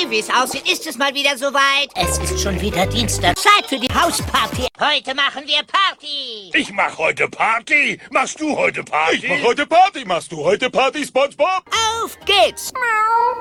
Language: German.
wie es aussieht, ist es mal wieder soweit. Es ist schon wieder Dienstag. Zeit für die Hausparty. Heute machen wir Party. Ich mach heute Party. Machst du heute Party? Ich mach heute Party. Machst du heute Party, SpongeBob? Auf geht's.